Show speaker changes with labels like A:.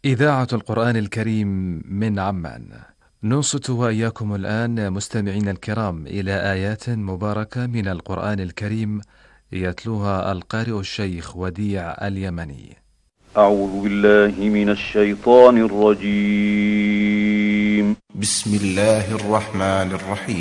A: إذاعة القرآن الكريم من عمان. ننصت وإياكم الآن مستمعين الكرام إلى آيات مباركة من القرآن الكريم يتلوها القارئ الشيخ وديع اليمني.
B: أعوذ بالله من الشيطان الرجيم.
C: بسم الله الرحمن الرحيم.